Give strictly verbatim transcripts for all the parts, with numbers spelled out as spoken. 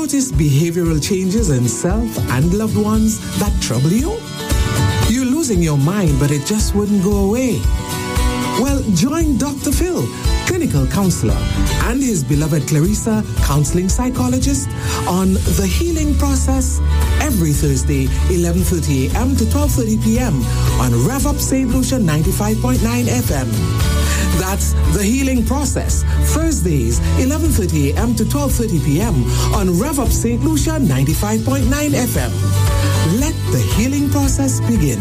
notice behavioral changes in self and loved ones that trouble you? You're losing your mind, but it just wouldn't go away. Well, join Doctor Phil, clinical counselor, and his beloved Clarissa, counseling psychologist, on The Healing Process every Thursday, eleven thirty a.m. to twelve thirty p.m. on Rev Up Saint Lucia ninety-five point nine F M. That's The Healing Process, Thursdays, eleven thirty a.m. to twelve thirty p.m. on Rev Up Saint Lucia ninety-five point nine F M. Let the healing process begin.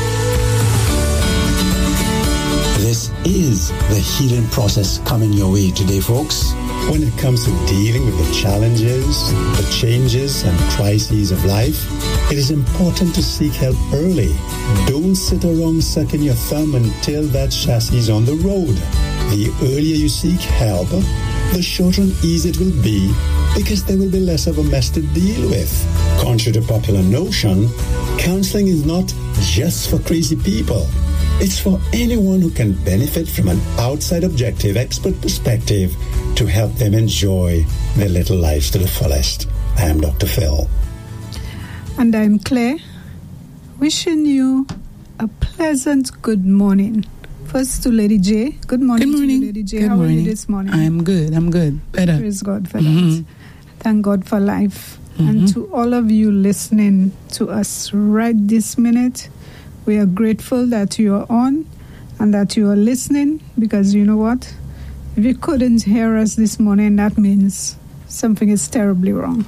This is the healing process coming your way today, folks. When it comes to dealing with the challenges, the changes and crises of life, it is important to seek help early. Don't sit around sucking your thumb until that chassis is on the road. The earlier you seek help, the shorter and easier it will be, because there will be less of a mess to deal with. Contrary to popular notion, counseling is not just for crazy people. It's for anyone who can benefit from an outside objective expert perspective to help them enjoy their little lives to the fullest. I am Doctor Phil. And I'm Claire, wishing you a pleasant good morning. First to Lady J. Good morning, good morning. to you, Lady J. Good How morning. are you this morning? I'm good. I'm good. Better. Praise God for mm-hmm. that. Thank God for life. Mm-hmm. And to all of you listening to us right this minute, we are grateful that you are on and that you are listening, because you know what? If you couldn't hear us this morning, that means something is terribly wrong.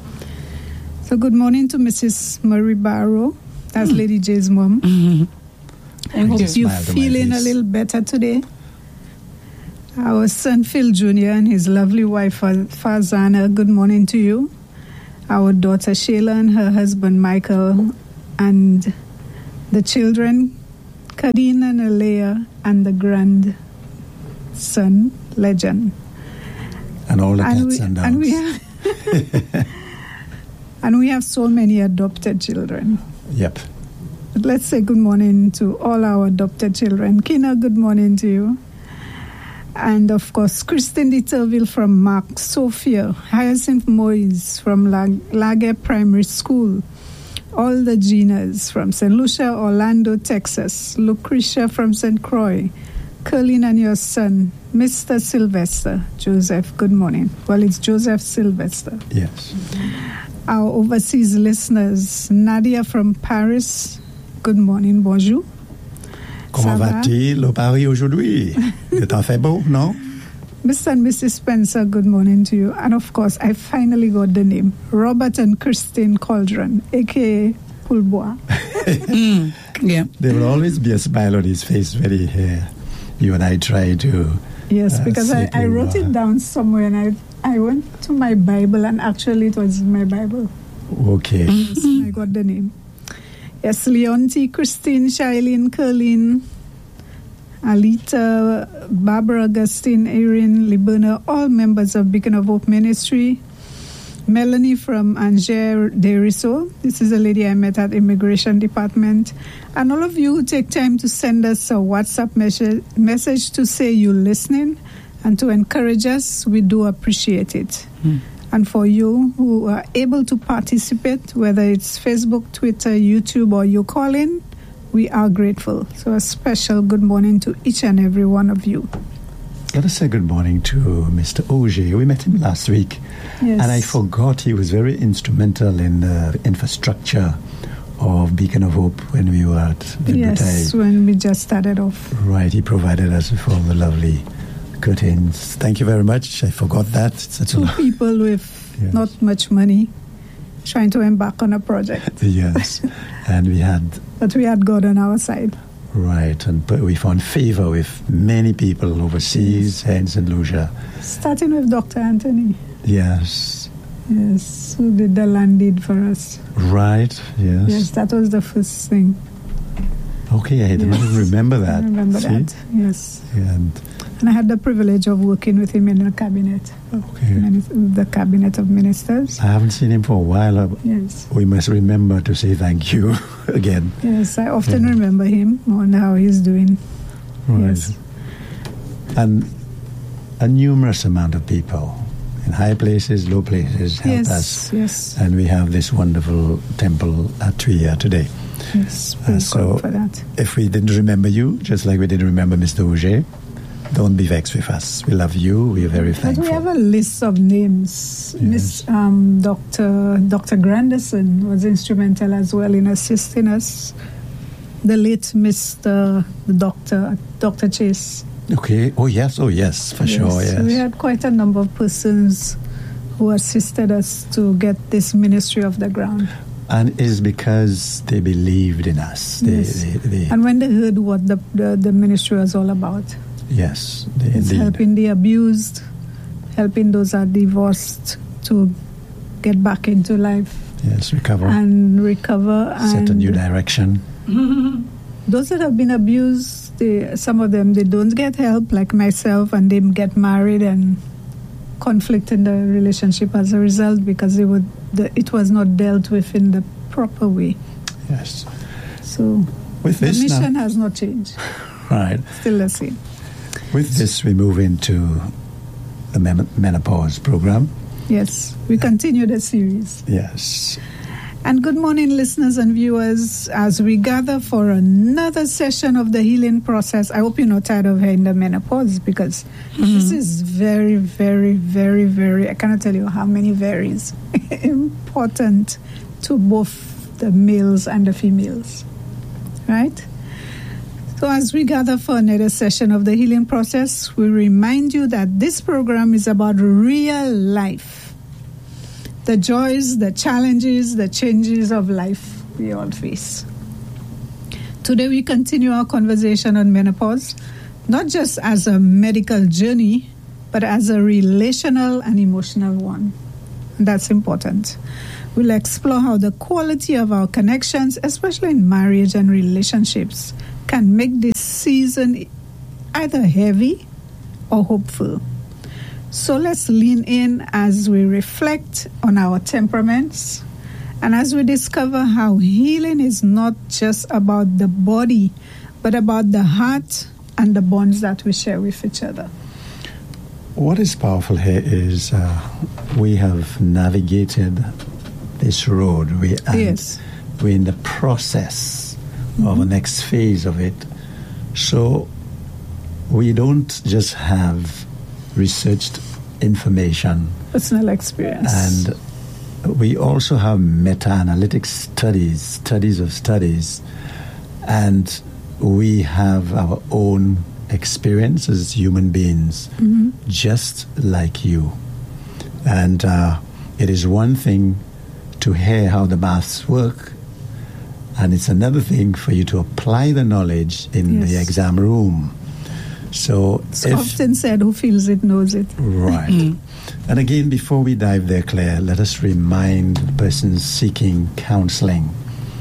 So good morning to Missus Marie Barrow. That's mm. Lady J's mom. Mm-hmm. I hope you're feeling a little better today. Our son Phil Junior and his lovely wife Fazana, good morning to you. Our daughter Shayla and her husband Michael, and the children Kadeen and Alea, and the grandson Legend. And all the and cats we, and dogs. And we, have and we have so many adopted children. Yep. But let's say good morning to all our adopted children. Kina, good morning to you. And of course, Christine Ditterville from Mark Sophia, Hyacinth Moyes from Lag- Lager Primary School, all the Ginas from Saint Lucia, Orlando, Texas, Lucretia from Saint Croix, Curlin and your son, Mister Sylvester, Joseph, good morning. Well, it's Joseph Sylvester. Yes. Our overseas listeners, Nadia from Paris, good morning, bonjour. Comment va-t-il au Paris aujourd'hui? Le temps fait beau, non? Mister and Missus Spencer, good morning to you. And of course, I finally got the name. Robert and Christine Cauldron, a k a. Poulbois. mm, yeah. There will always be a smile on his face when he hear you and I try to... Yes, uh, because I, I wrote it down somewhere, and I I went to my Bible, and actually it was in my Bible. Okay. Yes, I got the name. Yes, Leonti, Christine, Shailene, Curlin, Alita, Barbara, Augustine, Erin, Liburna, all members of Beacon of Hope Ministry. Melanie from Angers de Risseau. This is a lady I met at Immigration Department. And all of you who take time to send us a WhatsApp message, message to say you're listening and to encourage us, we do appreciate it. Mm. And for you who are able to participate, whether it's Facebook, Twitter, YouTube, or you call in, we are grateful. So a special good morning to each and every one of you. Let us say good morning to Mister Auger. We met him last week. Yes. And I forgot he was very instrumental in the infrastructure of Beacon of Hope when we were at the Yes, when we just started off. Right, he provided us with all the lovely curtains. Thank you very much. I forgot that. It's such Two a people with yes. not much money trying to embark on a project. Yes. And we had... But we had God on our side. Right, and but we found favor with many people overseas and in Saint Lucia. Starting with Doctor Anthony. Yes. Yes, who did the land deed for us. Right, yes. Yes, that was the first thing. Okay, I don't yes. remember that. I remember See? that, yes. And, and I had the privilege of working with him in the cabinet. Okay. The cabinet of ministers. I haven't seen him for a while. Yes. We must remember to say thank you again. Yes, I often yeah. remember him on how he's doing. Right. Yes. And a numerous amount of people in high places, low places, help Yes, us. yes. And we have this wonderful temple at Tuia today. Yes, Uh, praise so God for that. if we didn't remember you, just like we didn't remember Mister Auger, don't be vexed with us. We love you. We are very But thankful. we have a list of names. Miss um, Doctor Doctor Grandison was instrumental as well in assisting us. The late Mister the Doctor Doctor Chase. Okay. Oh, yes. Oh, yes. For sure, yes. We had quite a number of persons who assisted us to get this ministry off the ground. And it is because they believed in us. They, Yes. they, they, And when they heard what the, the, the ministry was all about, yes, they, it's indeed. helping the abused, helping those that are divorced to get back into life Yes, recover. and recover. Set a and new direction. those that have been abused, they, some of them, they don't get help, like myself, and they get married and conflict in the relationship as a result because they would, the, it was not dealt with in the proper way. Yes. So With the this mission now, has not changed, right. still the same. With this, we move into the men- menopause program. Yes, we continue the series. Yes. And good morning, listeners and viewers, as we gather for another session of the healing process. I hope you're not tired of hearing the menopause because mm-hmm. this is very, very, very, very, I cannot tell you how many varies, important to both the males and the females, right? So as we gather for another session of the healing process, we remind you that this program is about real life. The joys, the challenges, the changes of life we all face. Today we continue our conversation on menopause, not just as a medical journey, but as a relational and emotional one. And that's important. We'll explore how the quality of our connections, especially in marriage and relationships, can make this season either heavy or hopeful. So let's lean in as we reflect on our temperaments and as we discover how healing is not just about the body, but about the heart and the bonds that we share with each other. What is powerful here is uh, we have navigated this road. We, and Yes. we're in the process mm-hmm. of the next phase of it. So we don't just have researched information. Personal experience. And we also have meta-analytic studies, studies of studies, and we have our own experience as human beings, mm-hmm. just like you. And uh, it is one thing to hear how the maths work, and it's another thing for you to apply the knowledge in Yes. the exam room. So It's if, often said, who feels it knows it. right. And again, before we dive there, Claire, let us remind persons seeking counseling.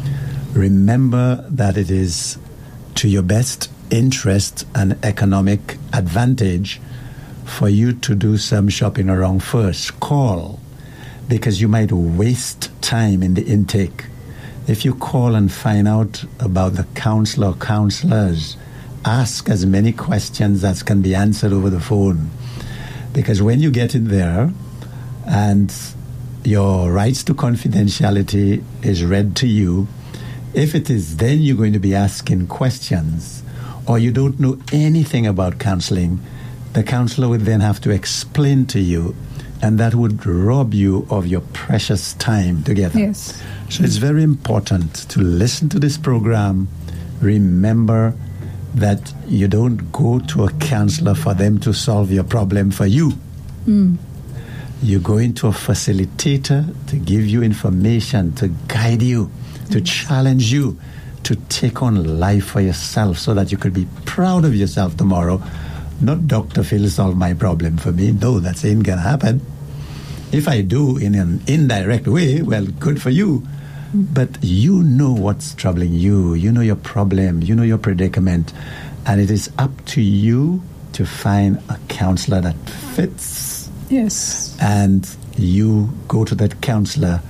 Remember that it is to your best interest and economic advantage for you to do some shopping around first. Call, because you might waste time in the intake. If you call and find out about the counselor or counselors, ask as many questions as can be answered over the phone. Because when you get in there and your rights to confidentiality is read to you, if it is then you're going to be asking questions or you don't know anything about counseling, the counselor would then have to explain to you, and that would rob you of your precious time together. Yes. So it's very important to listen to this program. Remember that you don't go to a counselor for them to solve your problem for you. Mm. You go into a facilitator to give you information, to guide you, to challenge you, to take on life for yourself so that you could be proud of yourself tomorrow. Not Doctor Phil solved my problem for me. No, that ain't going to happen. If I do in an indirect way, well, good for you. But you know what's troubling you. You know your problem. You know your predicament. And it is up to you to find a counselor that fits. Yes. And you go to that counselor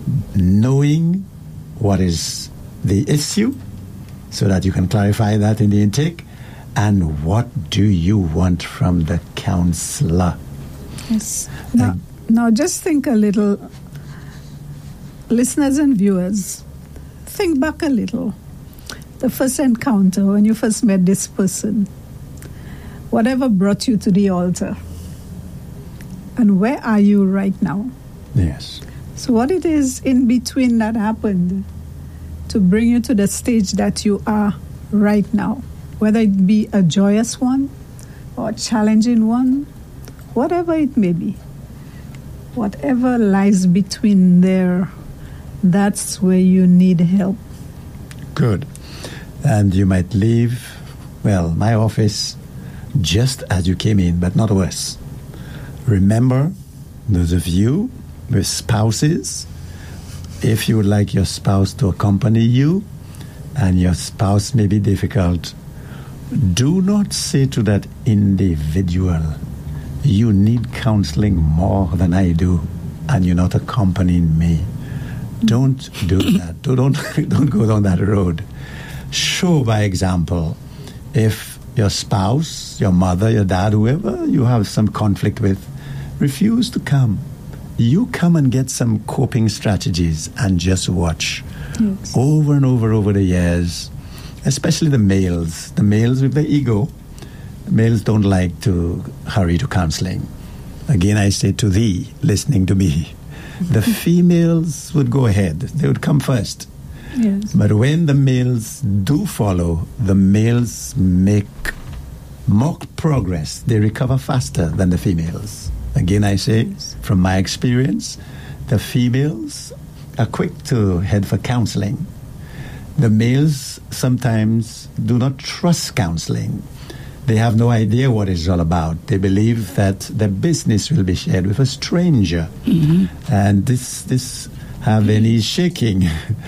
knowing what is the issue so that you can clarify that in the intake. And what do you want from the counselor? Yes. Now, Now just think a little, listeners and viewers, think back a little. The first encounter when you first met this person, whatever brought you to the altar, and where are you right now? Yes. So what it is in between that happened to bring you to the stage that you are right now, whether it be a joyous one or a challenging one, whatever it may be, whatever lies between there, that's where you need help. Good. And you might leave, well, my office just as you came in, but not worse. Remember, those of you with spouses, if you would like your spouse to accompany you and your spouse may be difficult, do not say to that individual, you need counseling more than I do, and you're not accompanying me. Don't do that. Don't, don't go down that road. Show by example. If your spouse, your mother, your dad, whoever you have some conflict with, refuse to come, you come and get some coping strategies and just watch. Yes. Over and over over the years, especially the males, the males with the ego, males don't like to hurry to counseling. Again, I say to thee, listening to me, the females would go ahead. They would come first. Yes. But when the males do follow, the males make more progress. They recover faster than the females. Again, I say, yes, from my experience, the females are quick to head for counseling. The males sometimes do not trust counseling. They have no idea what it's all about. They believe that their business will be shared with a stranger. Mm-hmm. And this this have any shaking.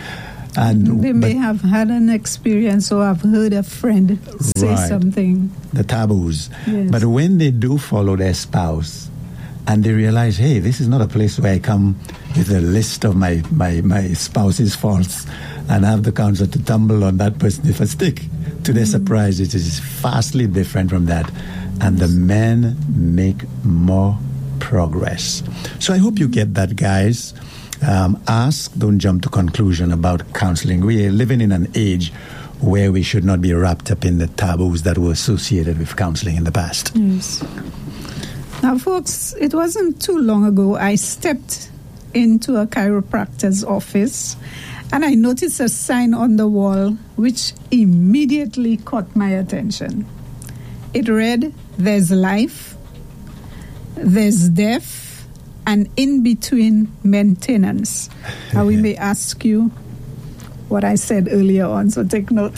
And they may have had an experience or have heard a friend say right, something. The taboos. Yes. But when they do follow their spouse and they realize, hey, this is not a place where I come with a list of my, my, my spouse's faults and have the counselor to tumble on that person with a stick. To their mm. surprise, it is vastly different from that. And the men make more progress. So I hope you get that, guys. Um, ask, don't jump to conclusion about counseling. We are living in an age where we should not be wrapped up in the taboos that were associated with counseling in the past. Yes. Now, folks, it wasn't too long ago I stepped into a chiropractor's office and I noticed a sign on the wall which immediately caught my attention. It read, "There's life, there's death, and in between maintenance." Now we may ask you what I said earlier on, so take note.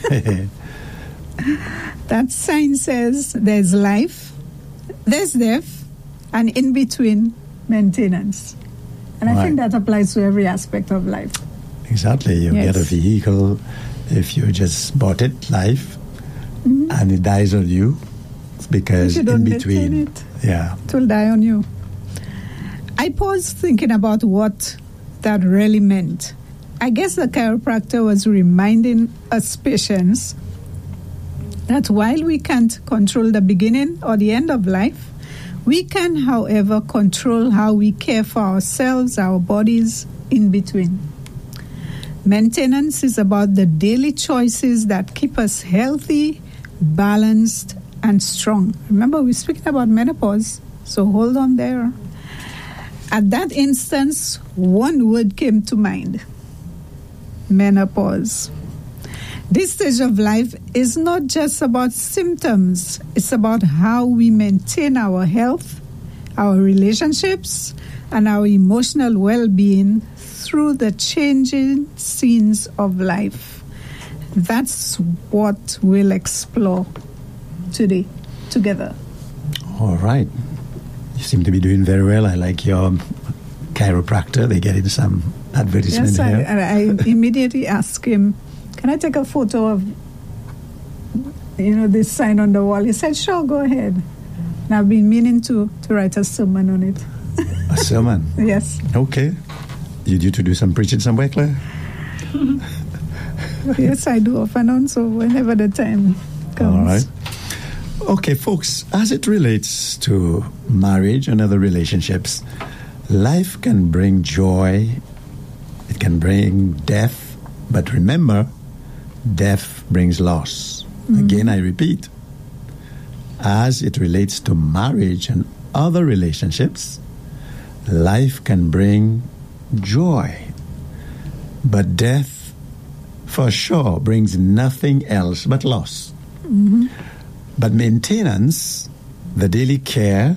That sign says there's life, there's death, and in between maintenance. And right. I think that applies to every aspect of life. Exactly. You yes. get a vehicle, if you just bought it, life, mm-hmm. and it dies on you, it's because you don't in between. It, yeah. It will die on you. I paused thinking about what that really meant. I guess the chiropractor was reminding us patients that while we can't control the beginning or the end of life, we can, however, control how we care for ourselves, our bodies, in between. Maintenance is about the daily choices that keep us healthy, balanced, and strong. Remember, we're speaking about menopause, so hold on there. At that instance, one word came to mind: menopause. This stage of life is not just about symptoms. It's about how we maintain our health, our relationships, and our emotional well-being through the changing scenes of life. That's what we'll explore today together. All right. You seem to be doing very well. I like your chiropractor. They get in some advertisement yes, here. Yes, I, I immediately asked him, can I take a photo of, you know, this sign on the wall? He said, sure, go ahead. And I've been meaning to, to write a sermon on it. A sermon? Yes. Okay. You due to do some preaching somewhere, Claire? Yes, I do off and on, so whenever the time comes. All right. Okay, folks, as it relates to marriage and other relationships, life can bring joy, it can bring death, but remember, death brings loss. Mm-hmm. Again, I repeat, as it relates to marriage and other relationships, life can bring joy, but death for sure brings nothing else but loss. Mm-hmm. But maintenance, the daily care,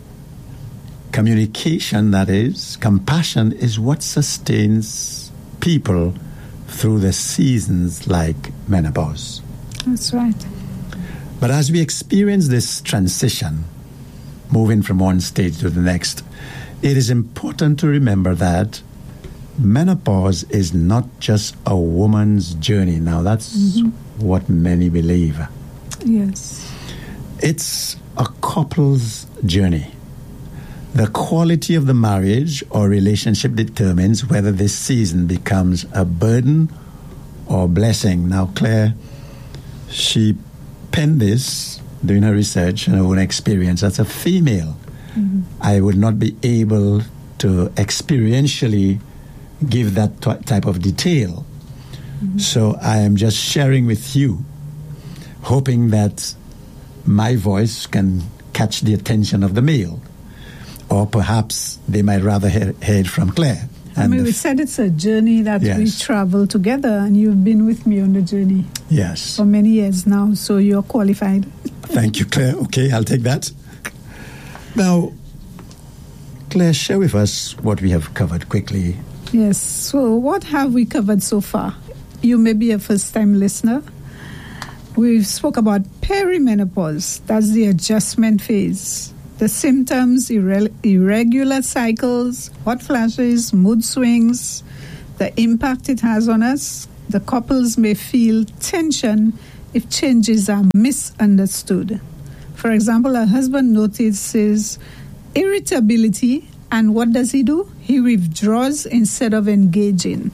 communication, that is, compassion, is what sustains people through the seasons like menopause. That's right. But as we experience this transition, moving from one stage to the next, it is important to remember that menopause is not just a woman's journey. Now, that's mm-hmm. what many believe. Yes. It's a couple's journey. The quality of the marriage or relationship determines whether this season becomes a burden or blessing. Now, Claire, she penned this doing her research and her own experience as a female. Mm-hmm. I would not be able to experientially give that t- type of detail. Mm-hmm. So I am just sharing with you, hoping that my voice can catch the attention of the male. Or perhaps they might rather hear, hear it from Claire. I mean, we f- said it's a journey that yes. we travel together, and you've been with me on the journey. Yes. For many years now, so you're qualified. Thank you, Claire. Okay, I'll take that. Now, Claire, share with us what we have covered quickly. Yes. So what have we covered so far? You may be a first-time listener. We've spoke about perimenopause. That's the adjustment phase. The symptoms, irre- irregular cycles, hot flashes, mood swings, the impact it has on us. The couples may feel tension if changes are misunderstood. For example, a husband notices irritability, and what does he do? He withdraws instead of engaging.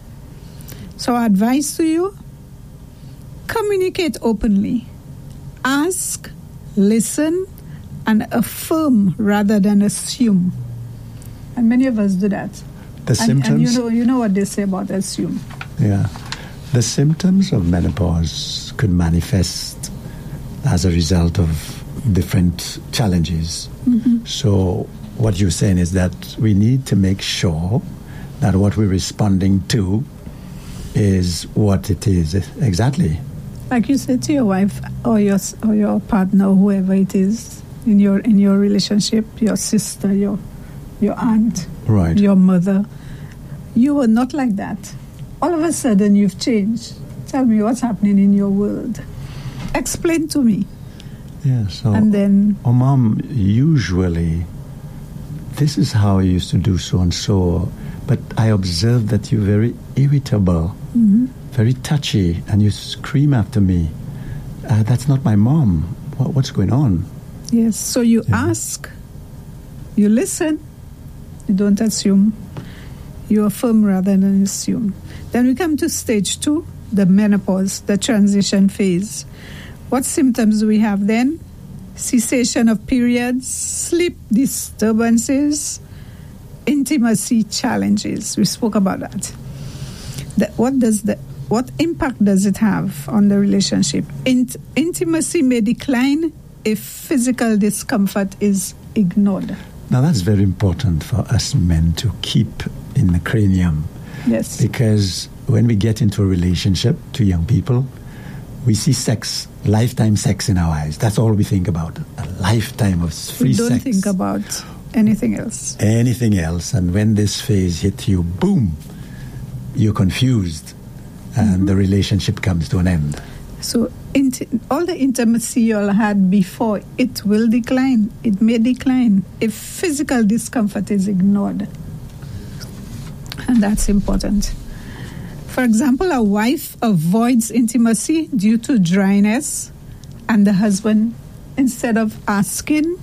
So our advice to you, communicate openly. Ask, listen, and affirm rather than assume. And many of us do that. The and, symptoms? And you know, you know what they say about assume. Yeah. The symptoms of menopause could manifest as a result of different challenges. Mm-hmm. So what you're saying is that we need to make sure that what we're responding to is what it is exactly. Like you said to your wife or your or your partner, or whoever it is in your in your relationship, your sister, your your aunt, right, your mother, you were not like that. All of a sudden, you've changed. Tell me what's happening in your world. Explain to me. Yeah. So, and then, oh, Mom, usually this is how I used to do so and so, but I observed that you're very irritable. Mm-hmm. Very touchy, and you scream after me. Uh, that's not my mom. What, what's going on? Yes, so you yeah. ask, you listen, you don't assume, you affirm rather than assume. Then we come to stage two, the menopause, the transition phase. What symptoms do we have then? Cessation of periods, sleep disturbances, intimacy challenges. We spoke about that. The, what does the What impact does it have on the relationship? Int- intimacy may decline if physical discomfort is ignored. Now, that's very important for us men to keep in the cranium. Yes. Because when we get into a relationship, to young people, we see sex, lifetime sex in our eyes. That's all we think about, a lifetime of free sex. We don't sex. think about anything else. Anything else. And when this phase hits you, boom, you're confused. And mm-hmm. the relationship comes to an end. So inti- all the intimacy you all had before, it will decline. It may decline if physical discomfort is ignored. And that's important. For example, a wife avoids intimacy due to dryness, and the husband, instead of asking,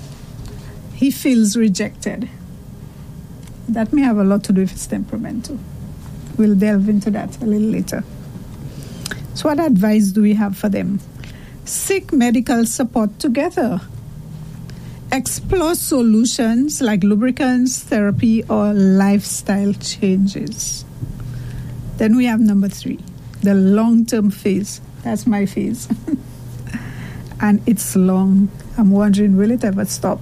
he feels rejected. That may have a lot to do with his temperament too. We'll delve into that a little later. So what advice do we have for them? Seek medical support together. Explore solutions like lubricants, therapy, or lifestyle changes. Then we have number three, the long-term phase. That's my phase. And it's long. I'm wondering, will it ever stop?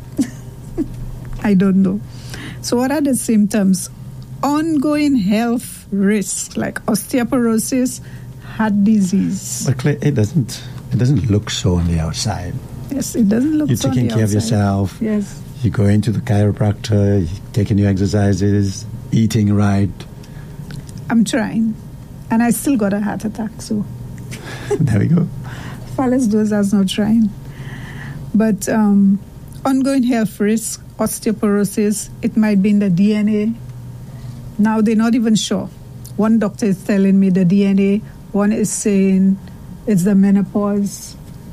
I don't know. So what are the symptoms? Ongoing health risks like osteoporosis, heart disease. But Claire, it doesn't, it doesn't look so on the outside. Yes, it doesn't look You're so taking on the care of outside. yourself. Yes. You're going to the chiropractor, you're taking your exercises, eating right. I'm trying. And I still got a heart attack, so There we go. far as those that's not trying. But um, ongoing health risk, osteoporosis, it might be in the D N A. Now they're not even sure. One doctor is telling me the D N A, one is saying it's the menopause.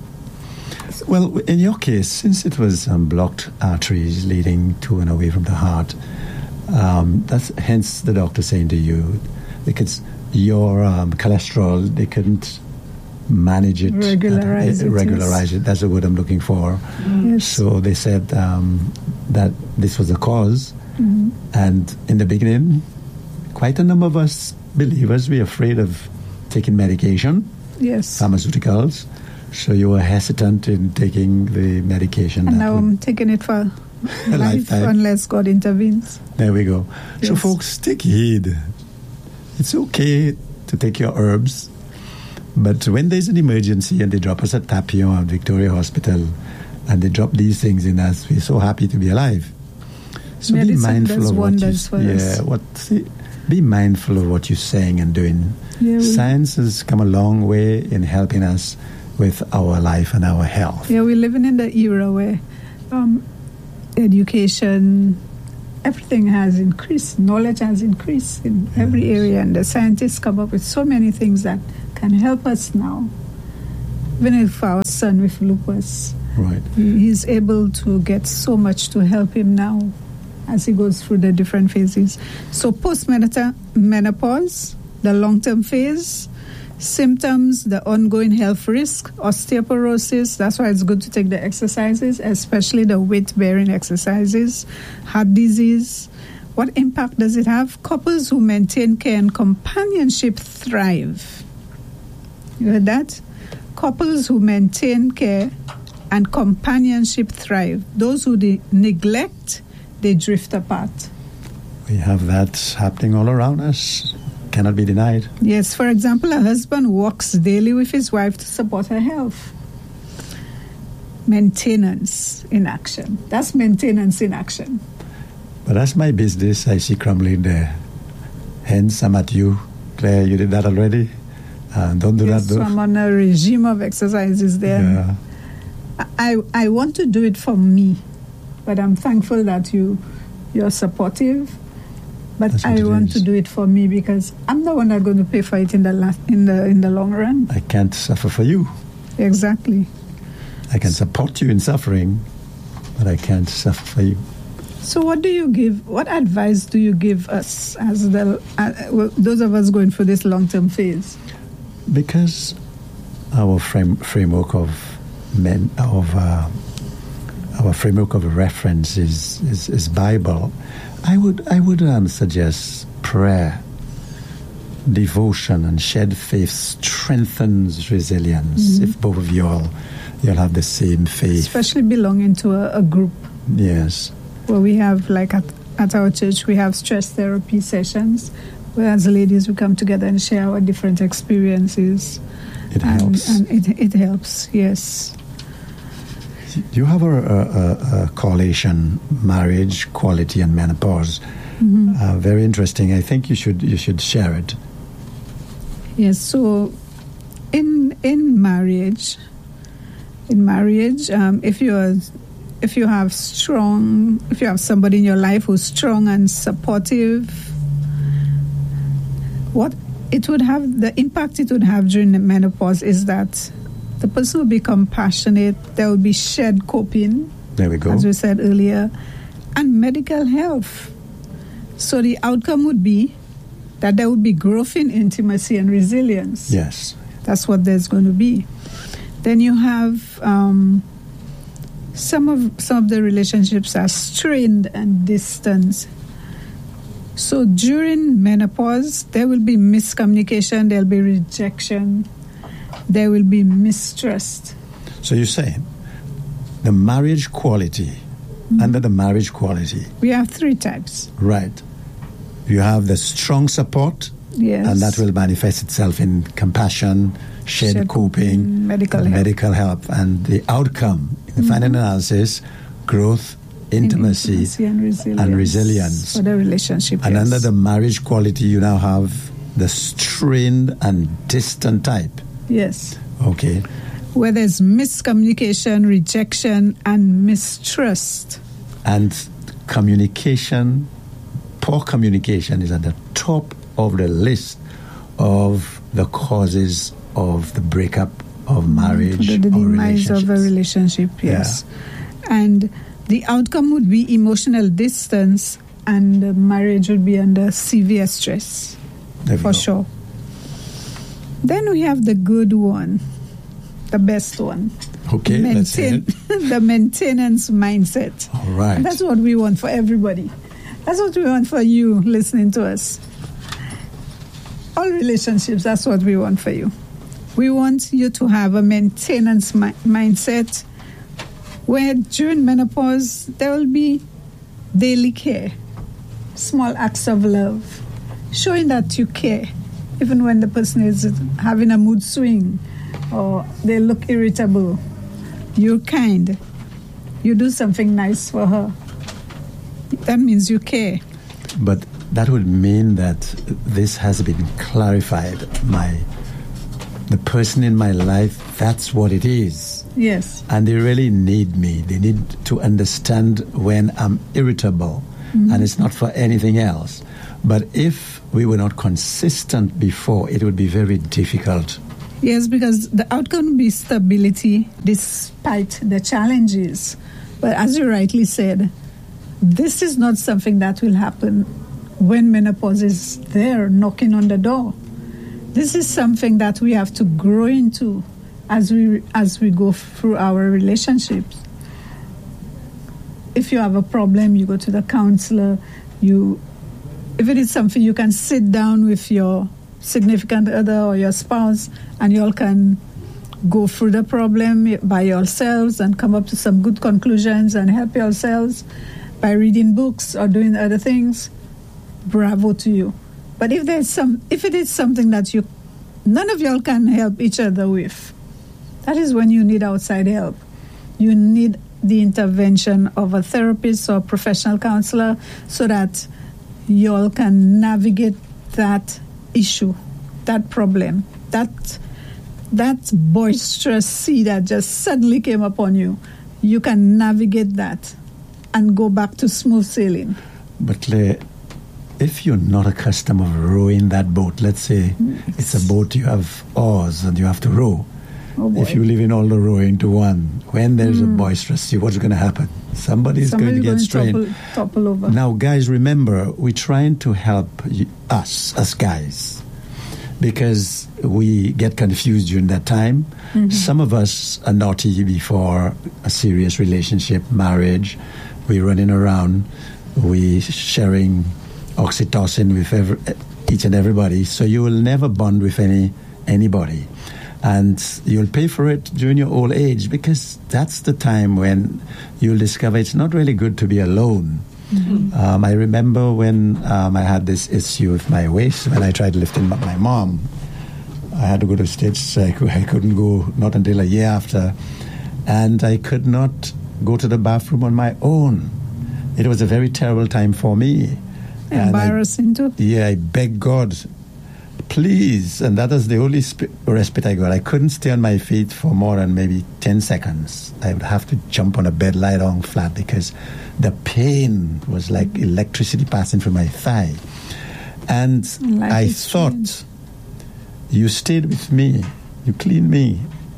Well, in your case, since it was um, blocked arteries leading to and away from the heart, um, that's hence the doctor saying to you, because your um, cholesterol, they couldn't manage it, Regularize uh, it, regularize yes. it. That's the word I'm looking for. Yes. So they said um, that this was the cause, Mhm. and in the beginning, quite a number of us believers were afraid of taking medication, Yes. pharmaceuticals. So you were hesitant in taking the medication. And that now would- I'm taking it for A life lifetime. unless God intervenes. There we go. So, Yes. folks, take heed. It's okay to take your herbs, but when there's an emergency and they drop us at Papillon at Victoria Hospital and they drop these things in us, we're so happy to be alive. So Medicine be mindful does of what you, wonders for yeah, us. what see, be mindful of what you're saying and doing. Yeah, we- Science has come a long way in helping us with our life and our health. Yeah, we're living in the era where um, education, everything has increased, knowledge has increased in every Yes. area, and the scientists come up with so many things that can help us now. Even if our son with lupus, Right. he- he's able to get so much to help him now as he goes through the different phases. So post-menopause, the long-term phase, symptoms, the ongoing health risk, osteoporosis. That's why it's good to take the exercises, especially the weight-bearing exercises, heart disease. What impact does it have? Couples who maintain care and companionship thrive. You heard that? Couples who maintain care and companionship thrive. Those who de- neglect, they drift apart. We have that happening all around us. Cannot be denied. Yes, for example, a husband walks daily with his wife to support her health. Maintenance in action. That's maintenance in action. But that's my business. I see crumbling there. Hence, I'm at you. Claire, you did that already. Uh, don't do Yes, that, so though. I'm on a regime of exercises there. Yeah. I, I want to do it for me, but I'm thankful that you, you're supportive. But That's what I it want is. to do it for me because I'm the one that's going to pay for it in the last, in the in the long run. I can't suffer for you. Exactly. I can support you in suffering, but I can't suffer for you. So, what do you give? What advice do you give us as the uh, well, those of us going through this long-term phase? Because our frame, framework of men of uh, our framework of reference is, is, is Bible. I would I would um, suggest prayer, devotion, and shared faith strengthens resilience. Mm-hmm. If both of you all you'll have the same faith, Especially belonging to a, a group yes. where we have, like at, at our church, we have stress therapy sessions, where as ladies we come together and share our different experiences. It and, helps. And it, it helps, yes. You have a, a, a correlation, marriage, quality, and menopause. Mm-hmm. Uh, very interesting. I think you should you should share it. Yes, so in in marriage, in marriage, um, if you're if you have strong, if you have somebody in your life who's strong and supportive, what it would have, the impact it would have during the menopause is that the person will be compassionate. There will be shared coping, There we go. as we said earlier, and medical health. So the outcome would be that there would be growth in intimacy and resilience. Yes. That's what there's going to be. Then you have um, some of some of the relationships are strained and distant. So during menopause, there will be miscommunication, there will be rejection, there will be mistrust. So you say the marriage quality, mm-hmm. under the marriage quality. We have three types. Right. You have the strong support, yes. and that will manifest itself in compassion, shared, shared coping, medical help. medical help, and the outcome, in the mm-hmm. final analysis, growth, intimacy, intimacy and, resilience and resilience for the relationship. And yes. under the marriage quality, you now have the strained and distant type. Yes. Okay. Where there's miscommunication, rejection, and mistrust. And communication, poor communication is at the top of the list of the causes of the breakup of marriage the, the or demise of a relationship, yes. Yeah. And the outcome would be emotional distance, and the marriage would be under severe stress, for go. sure. Then we have the good one, the best one. Okay, Maintain, let's hear it. The maintenance mindset. All right. And that's what we want for everybody. That's what we want for you listening to us. All relationships, that's what we want for you. We want you to have a maintenance mi- mindset where during menopause there will be daily care, small acts of love, showing that you care, even when the person is having a mood swing or they look irritable. You're kind. You do something nice for her. That means you care. But that would mean that this has been clarified. My, the person in my life, that's what it is. Yes. And they really need me. They need to understand when I'm irritable, mm-hmm. and it's not for anything else. But if we were not consistent before, it would be very difficult. Yes, because the outcome would be stability despite the challenges. But as you rightly said, this is not something that will happen when menopause is there knocking on the door. This is something that we have to grow into as we as we go through our relationships. If you have a problem, you go to the counselor. You, if it is something, you can sit down with your significant other or your spouse, and you all can go through the problem by yourselves and come up to some good conclusions and help yourselves by reading books or doing other things. Bravo to you. But if there's some, if it is something that you, none of y'all can help each other with, that is when you need outside help. You need the intervention of a therapist or professional counselor so that y'all can navigate that issue, that problem, that that boisterous sea that just suddenly came upon you. You can navigate that and go back to smooth sailing. But Claire, if you're not accustomed of rowing that boat, let's say it's a boat, you have oars and you have to row. Oh boy. If you leave in all the rowing to one, when there's mm. a boisterous sea, what's going to happen? Somebody's Somebody going to get strained. Topple, topple over. Now, guys, remember, we're trying to help you, us, us guys, because we get confused during that time. Mm-hmm. Some of us are naughty before a serious relationship, marriage. We're running around, we're sharing oxytocin with every, each and everybody, so you will never bond with any anybody. And you'll pay for it during your old age, because that's the time when you'll discover it's not really good to be alone. Mm-hmm. Um, I remember when um, I had this issue with my waist, when I tried lifting up my mom. I had to go to States, so I, could, I couldn't go, not until a year after. And I could not go to the bathroom on my own. It was a very terrible time for me. Embarrassing too? Yeah, I begged God, please. And that was the only sp- respite I got. I couldn't stay on my feet for more than maybe ten seconds. I would have to jump on a bed, lie down flat, because the pain was like electricity passing through my thigh. And Life I thought, strange. You stayed with me, you cleaned me.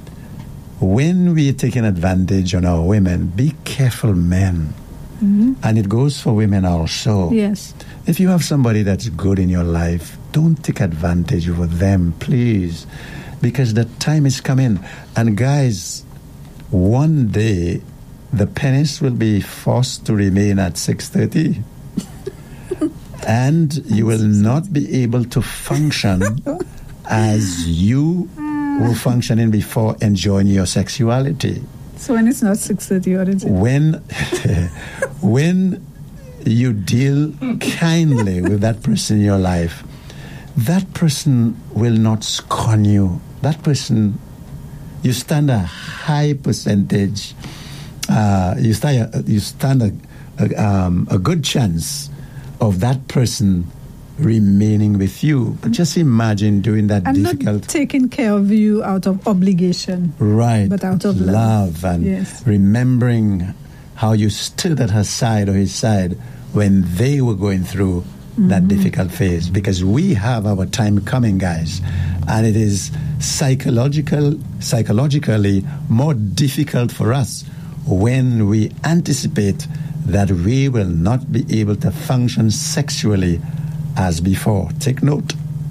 When we're taking advantage on our women, be careful, men. Mm-hmm. And it goes for women also. Yes. If you have somebody that's good in your life, don't take advantage over them, please. because the time is coming. And guys, one day the penis will be forced to remain at six thirty. And you will not be able to function as you were functioning before, enjoying your sexuality. So when it's not six thirty, what is it? When, when you deal kindly with that person in your life, that person will not scorn you. That person, you stand a high percentage, uh, you stand, a, you stand a, a, um, a good chance of that person remaining with you. But just imagine doing that and difficult... not taking care of you out of obligation. Right. But out of love. love. And yes. remembering how you stood at her side or his side when they were going through mm-hmm. that difficult phase. Because we have our time coming, guys. And it is psychological, psychologically more difficult for us when we anticipate that we will not be able to function sexually as before. Take note.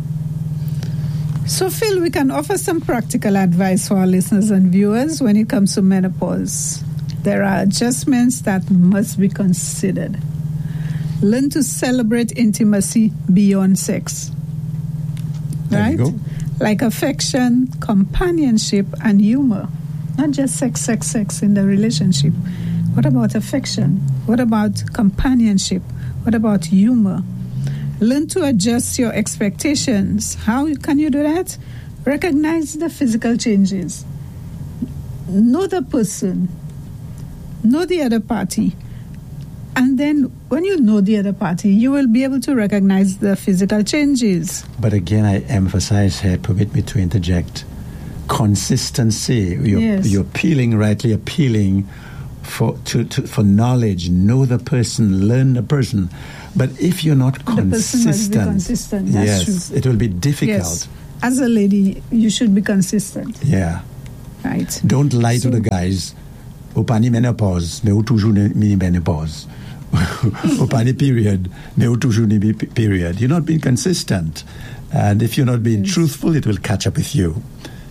So, Phil, we can offer some practical advice for our listeners and viewers when it comes to menopause. There are adjustments that must be considered. Learn to celebrate intimacy beyond sex. There right? you go. Like affection, companionship, and humor. Not just sex, sex, sex in the relationship. What about affection? What about companionship? What about humor? Learn to adjust your expectations. How can you do that? Recognize the physical changes. Know the person. Know the other party. And then when you know the other party, you will be able to recognize the physical changes. But again, I emphasize here, permit me to interject, consistency. You're, yes. you're appealing, rightly appealing for to, to for knowledge. Know the person, learn the person. But if you're not the consistent, person must be consistent. That's yes, true. it will be difficult. Yes. As a lady, you should be consistent. Yeah. Right. Don't lie So- to the guys. Au pani menopause, mais au toujours ni menopause. Au pani period, mais au toujours ni period. You're not being consistent. And if you're not being Yes. truthful, it will catch up with you.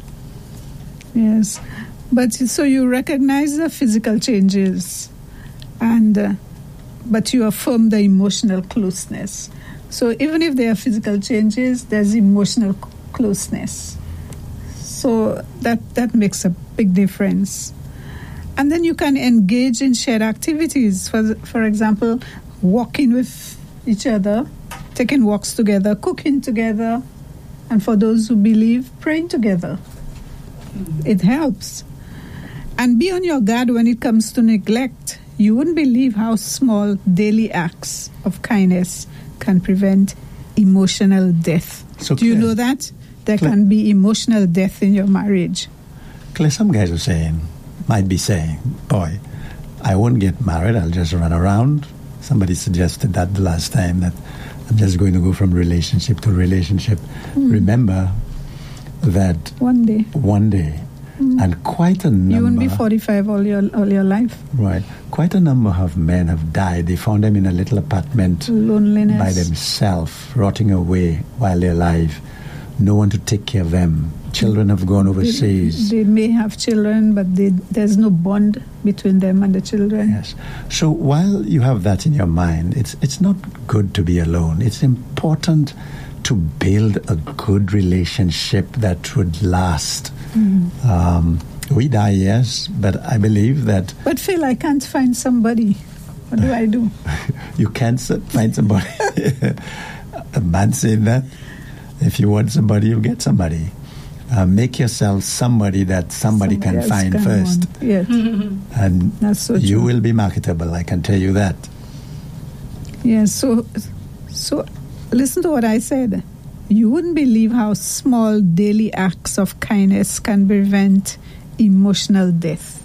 Yes. But so you recognize the physical changes, and uh, but you affirm the emotional closeness. So even if there are physical changes, there's emotional c- closeness. So that, that makes a big difference. And then you can engage in shared activities. For, for example, walking with each other, taking walks together, cooking together, and for those who believe, praying together. It helps. And be on your guard when it comes to neglect. You wouldn't believe how small daily acts of kindness can prevent emotional death. So Do you Claire- know that? There Claire- can be emotional death in your marriage. Claire, some guys are saying, might be saying, boy, I won't get married, I'll just run around. Somebody suggested that the last time, that I'm just going to go from relationship to relationship. Mm. Remember that One day. one day, and quite a number... You won't be forty-five all your all your life. Right. Quite a number of men have died. They found them in a little apartment Loneliness. by themselves, rotting away while they're alive. No one to take care of them. Children have gone overseas. They, they may have children, but they, there's no bond between them and the children. Yes. So while you have that in your mind, it's it's not good to be alone. It's important to build a good relationship that would last. Mm. Um, we die, yes, but I believe that But Phil, I can't find somebody. What do I do? you can't s- find somebody. A man saying that. If you want somebody, you'll get somebody. Uh, make yourself somebody that somebody, can else find can first. want. Yes, And that's so you true. will be marketable, I can tell you that. Yes, so, so listen to what I said. You wouldn't believe how small daily acts of kindness can prevent emotional death.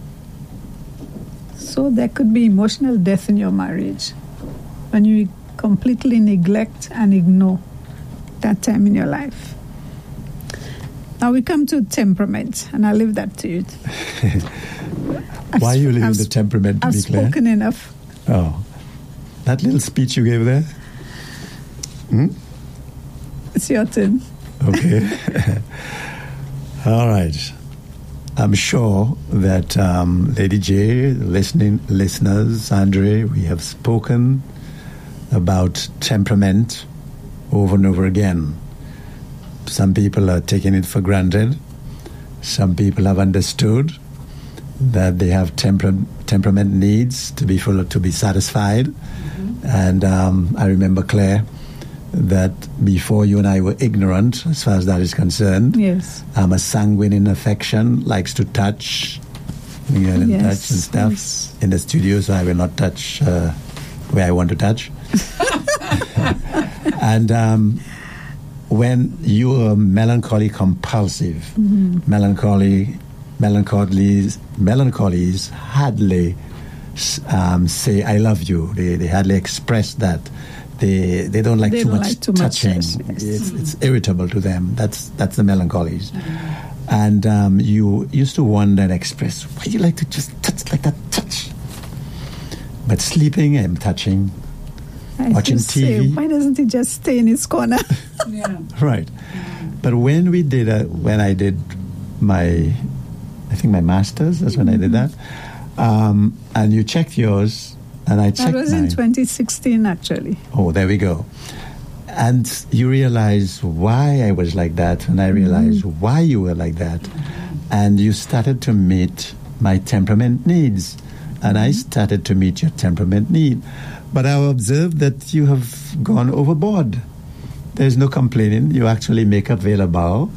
So there could be emotional death in your marriage when you completely neglect and ignore that time in your life. Now we come to temperament, and I'll leave that to you. I've Why are you sp- leaving I've the sp- temperament to I've be clear? spoken enough. Oh, that little speech you gave there? Hmm? It's your turn. Okay. All right. I'm sure that um, Lady J, listening listeners, Andre, we have spoken about temperament over and over again. Some people are taking it for granted. Some people have understood that they have temper- temperament needs to be full, to be satisfied. Mm-hmm. And um, I remember, Claire, that before you and I were ignorant as far as that is concerned. Yes. I'm a sanguine in affection, likes to touch, you know, and yes. touch and stuff yes. in the studio, so I will not touch uh, where I want to touch. And um, when you are melancholy compulsive, mm-hmm. melancholy, melancholies, melancholies hardly um, say "I love you." They they hardly express that. They they don't like they too don't much like too touching. Much, yes. It's, it's irritable to them. That's that's the melancholies. Mm-hmm. And um, you used to wonder and express, why do you like to just touch like that? Touch. But sleeping and touching, I watching T V. Say, why doesn't he just stay in his corner? Yeah. Right. Mm-hmm. But when we did a, when I did my, I think my master's. That's when mm-hmm. I did that. Um, and you checked yours. And I checked That was mine. in twenty sixteen, actually. Oh, there we go. And you realize why I was like that, and I realized mm-hmm. why you were like that. And you started to meet my temperament needs, and I started to meet your temperament need. But I observed that you have gone overboard. There's no complaining. You actually make available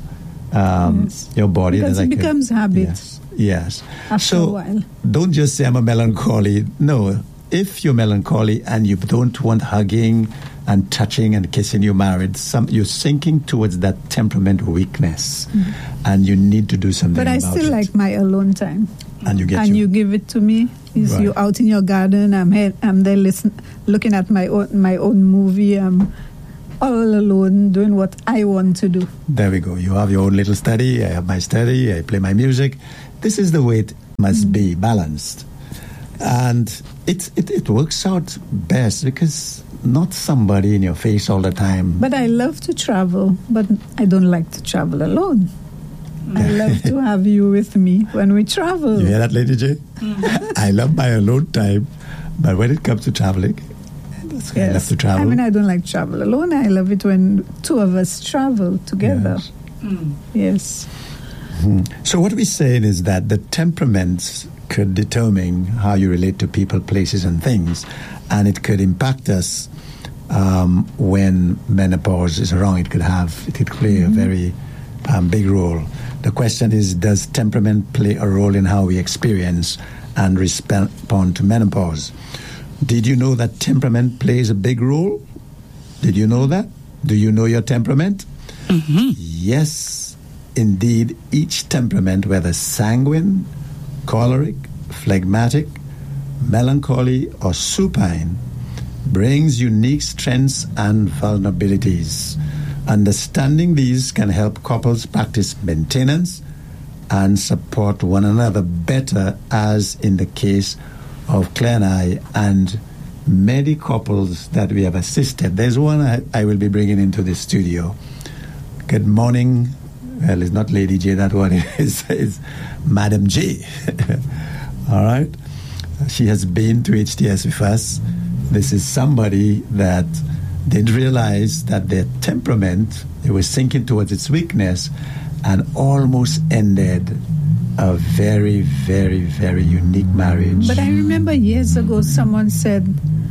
um, yes. your body. Because that it I becomes can, habit. Yes. yes. After so a while. Don't just say I'm a melancholy. No. If you're melancholy and you don't want hugging and touching and kissing, you're married, some, you're sinking towards that temperament weakness, mm-hmm. and you need to do something about it. But I still it. like my alone time. And you get And you. you give it to me. Is Right. you out in your garden, I'm, he- I'm there listen, looking at my own, my own movie, I'm all alone doing what I want to do. There we go. You have your own little study, I have my study, I play my music. This is the way it must mm-hmm. be, balanced. And it, it it works out best because not somebody in your face all the time. But I love to travel, but I don't like to travel alone. I love to have you with me when we travel. You hear that, Lady J? Mm-hmm. I love my alone time, but when it comes to traveling, that's when yes. I love to travel. I mean, I don't like to travel alone. I love it when two of us travel together. Yes. Mm. Yes. Mm-hmm. So what we're saying is that the temperaments could determine how you relate to people, places, and things, and it could impact us um, when menopause is wrong. It could have, it could play mm-hmm. a very um, big role. The question is, does temperament play a role in how we experience and respond to menopause? Did you know that temperament plays a big role? Did you know that? Do you know your temperament? Mm-hmm. Yes, indeed, each temperament, whether sanguine, choleric, phlegmatic, melancholy, or supine, brings unique strengths and vulnerabilities. Understanding these can help couples practice maintenance and support one another better, as in the case of Claire and I and many couples that we have assisted. There's one I, I will be bringing into the studio. Good morning. Well, it's not Lady J, that one is, is Madam J. All right? She has been to H T S with us. This is somebody that didn't realize that their temperament, it was sinking towards its weakness, and almost ended a very, very, very unique marriage. But I remember years ago someone said,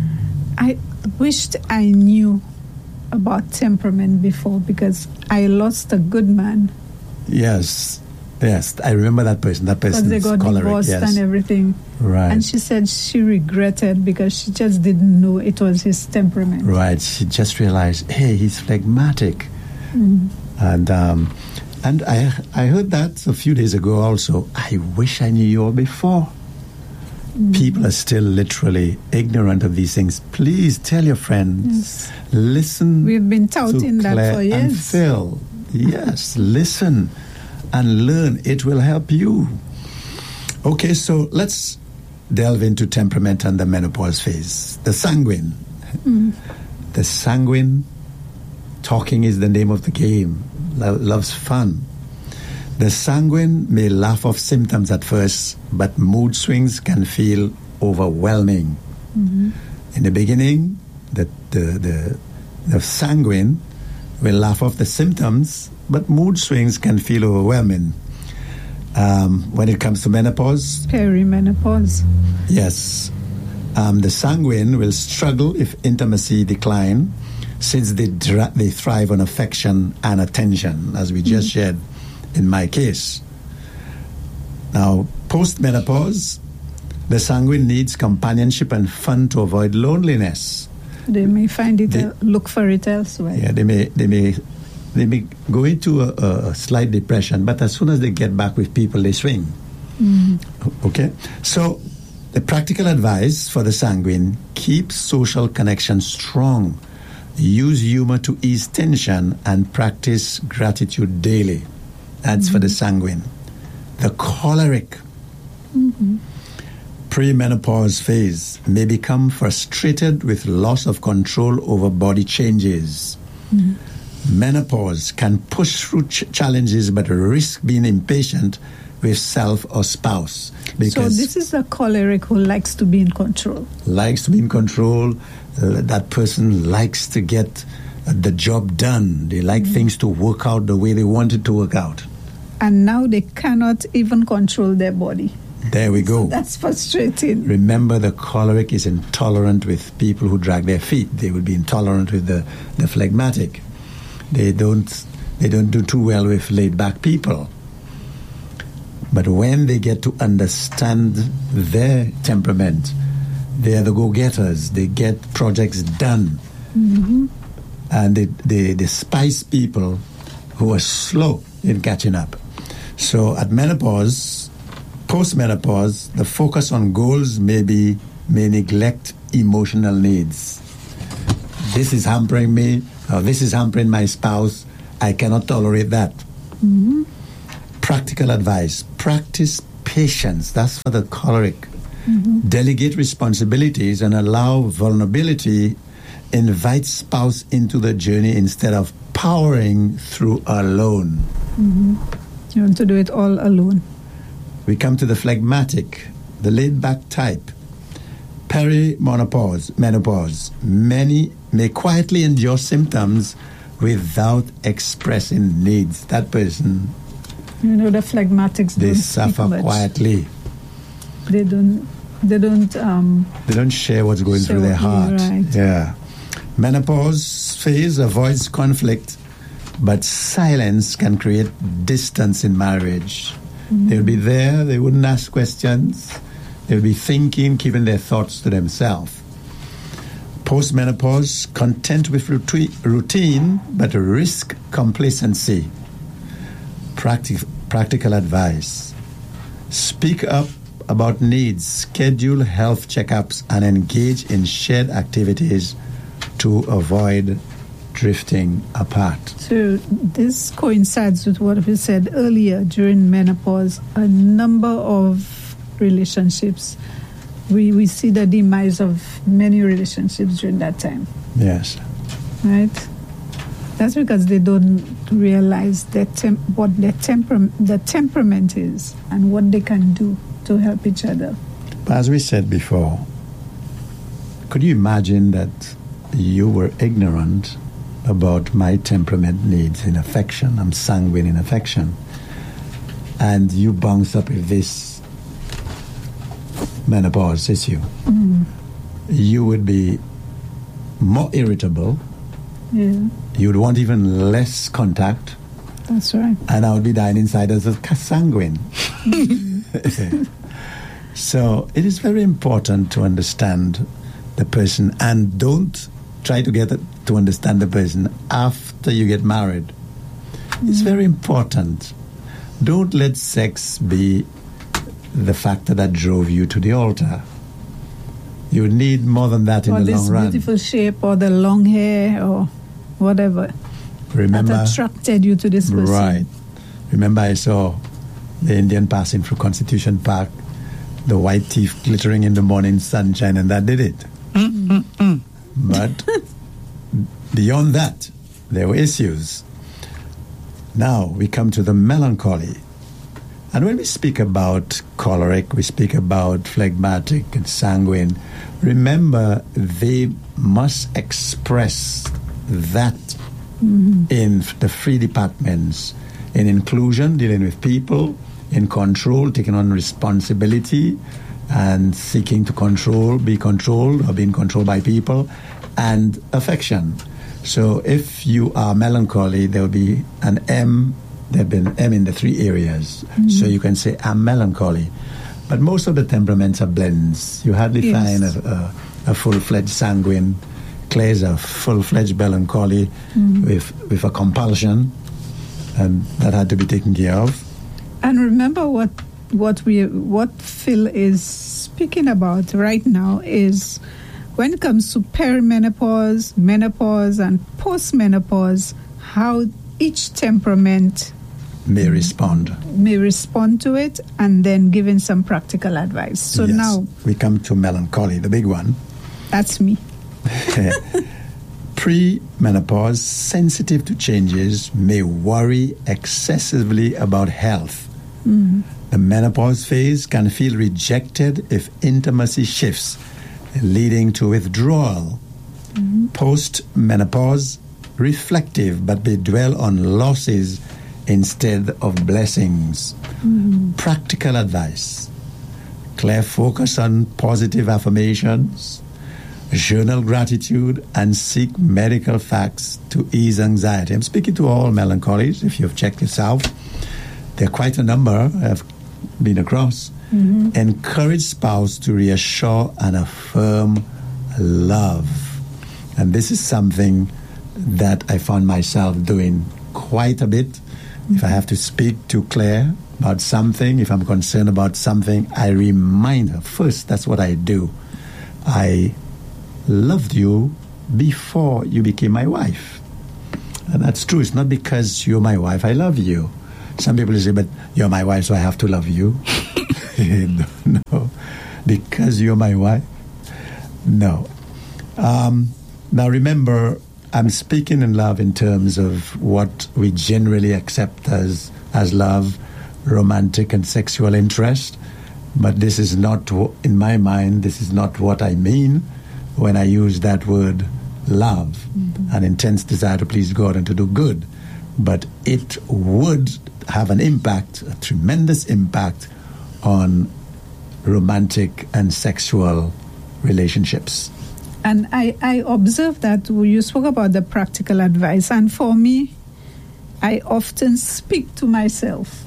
I wished I knew about temperament before because I lost a good man. Yes, yes, I remember that person. That person because they got choleric, divorced yes. and everything. Right. And she said she regretted because she just didn't know it was his temperament. Right. She just realized, hey, he's phlegmatic. Mm. And um, and I I heard that a few days ago also. I wish I knew you all before. Mm. People are still literally ignorant of these things. Please tell your friends. Yes. Listen. We've been touting to that Claire for years. And Phil. Yes, listen and learn. It will help you. Okay, so let's delve into temperament and the menopause phase. The sanguine. Mm. The sanguine, talking is the name of the game. Lo- loves fun. The sanguine may laugh off symptoms at first, but mood swings can feel overwhelming. Mm-hmm. In the beginning, the, the, the, the sanguine will laugh off the symptoms, but mood swings can feel overwhelming. Um, when it comes to menopause, perimenopause, yes, um, the sanguine will struggle if intimacy decline, since they dra- they thrive on affection and attention, as we just mm. shared in my case. Now, post-menopause, the sanguine needs companionship and fun to avoid loneliness. They may find it, they, uh, look for it elsewhere. Yeah, they may, they may, they may go into a, a slight depression, but as soon as they get back with people, they swing. Mm-hmm. Okay? So, the practical advice for the sanguine: keep social connections strong, use humor to ease tension, and practice gratitude daily. That's mm-hmm. for the sanguine. The choleric, mm-hmm. premenopause phase may become frustrated with loss of control over body changes. Mm-hmm. Menopause can push through ch- challenges but risk being impatient with self or spouse. So this is a choleric who likes to be in control. Likes to be in control. Uh, that person likes to get uh, the job done. They like mm-hmm. things to work out the way they want it to work out. And now they cannot even control their body. There we go. So that's frustrating. Remember, the choleric is intolerant with people who drag their feet. They would be intolerant with the, the phlegmatic. They don't, they don't do too well with laid-back people. But when they get to understand their temperament, they are the go-getters. They get projects done. Mm-hmm. And they, they despise people who are slow in catching up. So at menopause, post-menopause, the focus on goals may be, may neglect emotional needs. This is hampering me, or this is hampering my spouse. I cannot tolerate that. Mm-hmm. Practical advice: practice patience. That's for the choleric. Mm-hmm. Delegate responsibilities and allow vulnerability. Invite spouse into the journey instead of powering through alone. Mm-hmm. You want to do it all alone. We come to the phlegmatic, the laid-back type. Perimenopause, menopause. Many may quietly endure symptoms without expressing needs. That person, you know, the phlegmatics, they don't suffer much. quietly. They don't. They don't. Um, they don't share what's going share through their what heart. Right. Yeah. Menopause phase avoids conflict, but silence can create distance in marriage. Mm-hmm. They'll be there. They wouldn't ask questions. They'll be thinking, keeping their thoughts to themselves. Post-menopause, content with routine, but risk complacency. Practic- practical advice: speak up about needs, schedule health checkups, and engage in shared activities to avoid drifting apart. So this coincides with what we said earlier. During menopause, a number of relationships, we, we see the demise of many relationships during that time. Yes. Right? That's because they don't realize their tem- what their temper- the temperament is and what they can do to help each other. But as we said before, could you imagine that you were ignorant about my temperament needs in affection? I'm sanguine in affection. And you bounce up with this menopause issue. Mm. You would be more irritable. Yeah. You would want even less contact. That's right. And I would be dying inside as a sanguine. So it is very important to understand the person, and don't try to get to understand the person after you get married. Mm. It's very important. Don't let sex be the factor that drove you to the altar. You need more than that in or the long run. Or this beautiful shape, or the long hair, or whatever. Remember, that attracted you to this person. Right. Remember, I saw the Indian passing through Constitution Park, the white teeth glittering in the morning sunshine, and that did it. Mm-mm-mm. But beyond that, there were issues. Now we come to the melancholy. And when we speak about choleric, we speak about phlegmatic and sanguine, remember they must express that mm-hmm. in the three departments, in inclusion, dealing with people, in control, taking on responsibility, and seeking to control, be controlled, or being controlled by people, and affection. So if you are melancholy, there will be an M, there will be an M in the three areas. Mm-hmm. So you can say, I'm melancholy. But most of the temperaments are blends. You hardly yes. find a, a, a full-fledged sanguine. Claire is a full-fledged melancholy mm-hmm. with, with a compulsion, and that had to be taken care of. And remember what what we what Phil is speaking about right now is when it comes to perimenopause, menopause, and postmenopause, how each temperament may respond may respond to it, and then giving some practical advice. So yes. now we come to melancholy, the big one. That's me. Pre-menopause, sensitive to changes, may worry excessively about health. Mm-hmm. The menopause phase can feel rejected if intimacy shifts, leading to withdrawal. Mm-hmm. Post-menopause, reflective, but may dwell on losses instead of blessings. Mm-hmm. Practical advice. Claire, focus on positive affirmations, journal gratitude, and seek medical facts to ease anxiety. I'm speaking to all melancholies. If you've checked yourself, there are quite a number I've been across. Mm-hmm. Encourage spouse to reassure and affirm love. And this is something that I found myself doing quite a bit. Mm-hmm. If I have to speak to Claire about something, if I'm concerned about something, I remind her. First, that's what I do. I loved you before you became my wife. And that's true. It's not because you're my wife, I love you. Some people say, but you're my wife, so I have to love you. no, no. Because you're my wife? No. Um, now remember, I'm speaking in love in terms of what we generally accept as, as love, romantic and sexual interest. But this is not, in my mind, this is not what I mean when I use that word love, mm-hmm. an intense desire to please God and to do good. But it would have an impact, a tremendous impact on romantic and sexual relationships. And I, I observed that you spoke about the practical advice. And for me, I often speak to myself.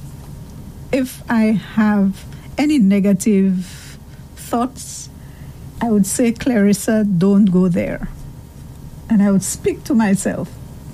If I have any negative thoughts, I would say, Clarissa, don't go there. And I would speak to myself.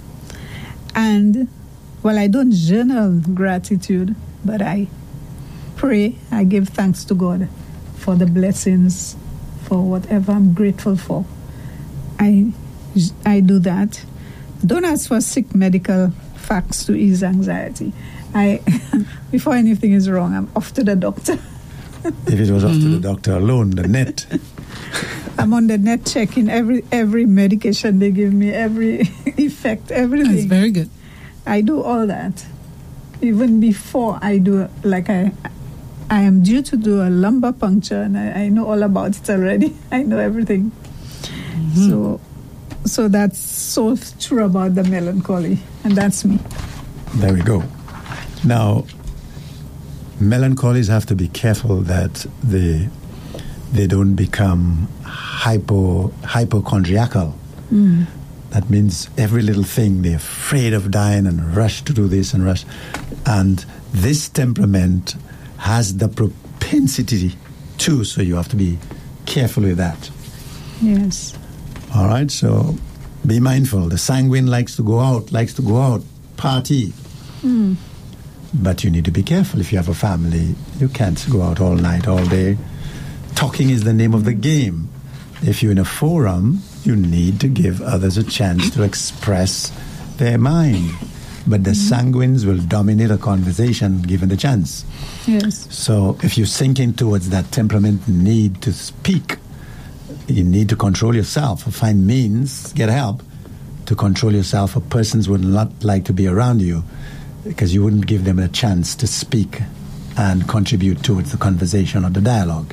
And, well, I don't journal gratitude, but I pray, I give thanks to God for the blessings, for whatever I'm grateful for. I, I do that. Don't ask for sick medical facts to ease anxiety. I, before anything is wrong, I'm off to the doctor. If it was off mm-hmm. to the doctor alone, the net. I'm on the net checking every every medication they give me, every effect, everything. That's very good. I do all that. Even before I do, like I I am due to do a lumbar puncture, and I, I know all about it already. I know everything. Mm-hmm. So so that's so true about the melancholy, and that's me. There we go. Now, melancholies have to be careful that they they don't become hypo hypochondriacal. Mm. That means every little thing they're afraid of dying and rush to do this and rush. And this temperament has the propensity to, so you have to be careful with that. Yes. All right, so be mindful. The sanguine likes to go out, likes to go out, party. Mm. But you need to be careful. If you have a family, you can't go out all night, all day. Talking is the name of the game. If you're in a forum, you need to give others a chance to express their mind. But the mm-hmm. sanguines will dominate a conversation given the chance. Yes. So if you're sinking towards that temperament need to speak, you need to control yourself, find means, get help to control yourself, or persons would not like to be around you because you wouldn't give them a chance to speak and contribute towards the conversation or the dialogue.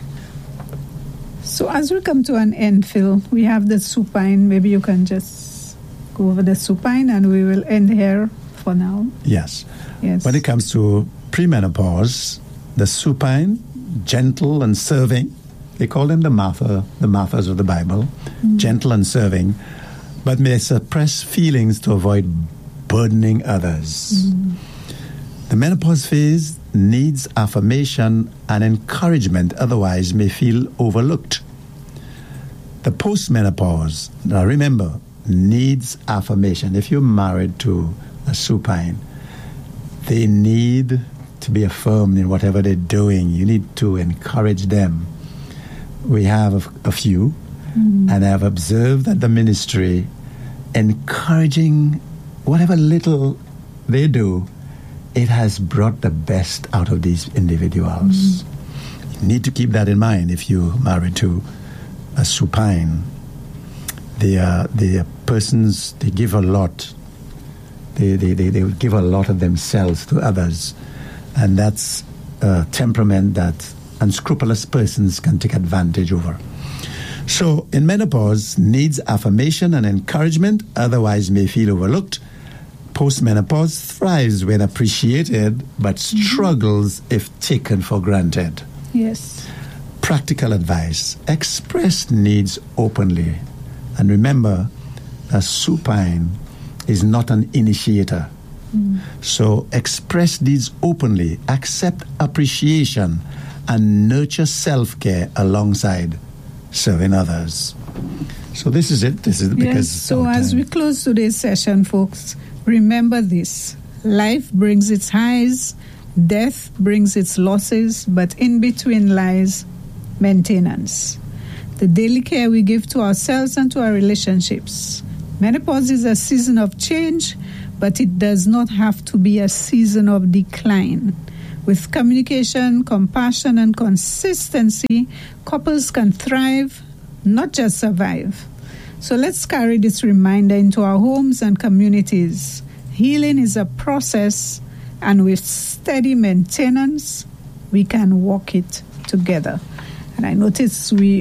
So as we come to an end, Phil, we have the supine. Maybe you can just go over the supine and we will end here for now. Yes. Yes. When it comes to premenopause, the supine, gentle and serving, they call them the Martha, the Marthas of the Bible, mm. gentle and serving, but may suppress feelings to avoid burdening others. Mm. The menopause phase needs affirmation and encouragement, otherwise may feel overlooked. The postmenopause, now remember, needs affirmation. If you're married to a supine, they need to be affirmed in whatever they're doing. You need to encourage them. We have a, a few, mm. and I've observed that the ministry encouraging whatever little they do, it has brought the best out of these individuals. Mm. You need to keep that in mind if you're married to a supine. They are, they are persons, they give a lot. They, they, they, they give a lot of themselves to others. And that's a temperament that unscrupulous persons can take advantage over. So, in menopause, needs affirmation and encouragement, otherwise may feel overlooked. Postmenopause thrives when appreciated, but struggles mm-hmm. if taken for granted. Yes. Practical advice: express needs openly. And remember, a supine is not an initiator. Mm. So express needs openly, accept appreciation, and nurture self-care alongside serving others. So this is it. This is because yes, so as we close today's session, folks, remember this: life brings its highs, death brings its losses, but in between lies maintenance. The daily care we give to ourselves and to our relationships. Menopause is a season of change, but it does not have to be a season of decline. With communication, compassion, and consistency, couples can thrive, not just survive. So let's carry this reminder into our homes and communities. Healing is a process, and with steady maintenance, we can walk it together. And I notice we